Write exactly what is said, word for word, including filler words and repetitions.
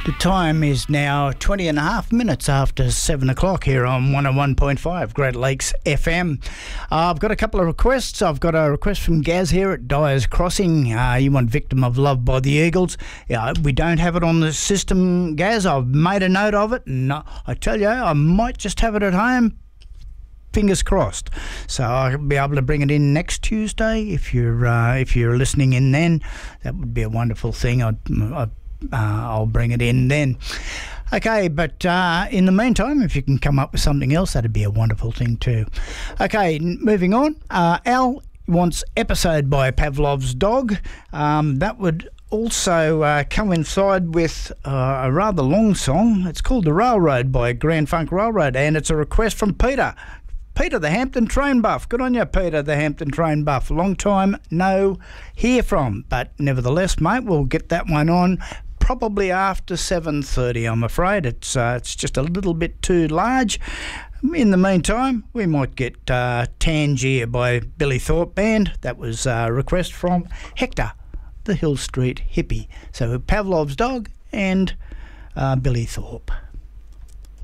The time is now twenty and a half minutes after seven o'clock here on one oh one point five Great Lakes F M. Uh, I've got a couple of requests. I've got a request from Gaz here at Dyer's Crossing. Uh, you want Victim of Love by the Eagles. Yeah, we don't have it on the system, Gaz. I've made a note of it, and I tell you, I might just have it at home. Fingers crossed. So I'll be able to bring it in next Tuesday if you're uh, if you're listening in then. That would be a wonderful thing. I'd, I'd Uh, I'll bring it in then. Okay, but uh, in the meantime, if you can come up with something else, that'd be a wonderful thing too. Okay, n- moving on. Uh, Al wants Episode by Pavlov's Dog. Um, that would also uh, coincide with uh, a rather long song. It's called The Railroad by Grand Funk Railroad, and it's a request from Peter. Peter the Hampton Train Buff. Good on you, Peter the Hampton Train Buff. Long time no hear from, but nevertheless, mate, we'll get that one on probably after seven thirty, I'm afraid. It's uh, it's just a little bit too large. In the meantime, we might get uh, Tangier by Billy Thorpe Band. That was a request from Hector, the Hill Street Hippie. So Pavlov's Dog and uh, Billy Thorpe.